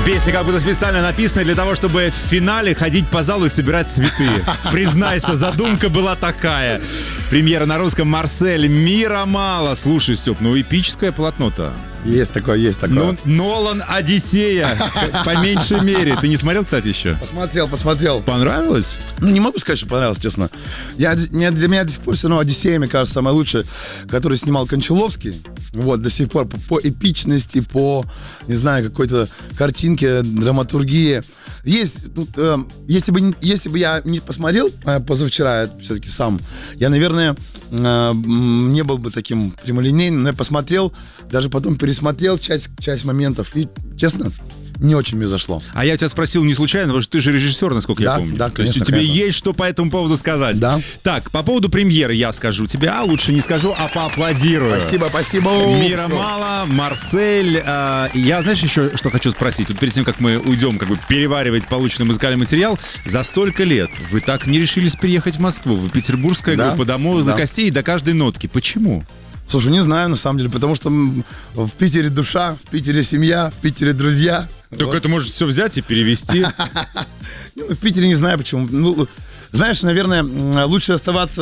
Песня как будто специально написана для того, чтобы в финале ходить по залу и собирать цветы. Признайся, задумка была такая. Премьера на русском «Марсель». Мира мало. Слушай, Степ, ну эпическое полотно-то. Есть такое, есть такое. Ну, Нолан «Одиссея», по меньшей мере. Ты не смотрел, кстати, еще? Посмотрел. Понравилось? Ну, не могу сказать, что понравилось, честно. Для меня до сих пор все равно «Одиссея», мне кажется, самая лучшая, которую снимал Кончаловский. Вот, до сих пор по эпичности, по, не знаю, какой-то картинке, драматургии. Есть тут, если бы я не посмотрел позавчера, все-таки сам, я, наверное, не был бы таким прямолинейным, но я посмотрел, даже потом пересмотрел часть моментов, и, честно, не очень мне зашло. А я тебя спросил не случайно, потому что ты же режиссер, насколько я помню. Да, То есть конечно, у тебя конечно. есть что по этому поводу сказать. Да. Так, по поводу премьеры я скажу тебе, лучше не скажу, а поаплодирую. Спасибо. Мира мало, Марсель. Я, знаешь, еще что хочу спросить? Тут перед тем, как мы уйдем как бы переваривать полученный музыкальный материал, за столько лет вы так не решились приехать в Москву. Вы петербургская группа до костей и до каждой нотки. Почему? Слушай, не знаю, на самом деле, потому что в Питере душа, в Питере семья, в Питере друзья. Только вот. это может все взять и перевести. В Питере не знаю почему. Ну, знаешь, наверное, лучше оставаться